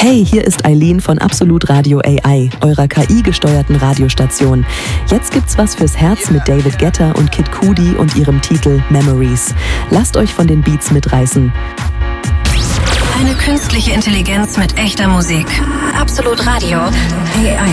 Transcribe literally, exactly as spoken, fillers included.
Hey, hier ist Eileen von Absolut Radio A I, eurer K I-gesteuerten Radiostation. Jetzt gibt's was fürs Herz mit David Guetta und Kid Cudi und ihrem Titel Memories. Lasst euch von den Beats mitreißen. Eine künstliche Intelligenz mit echter Musik. Absolut Radio A I.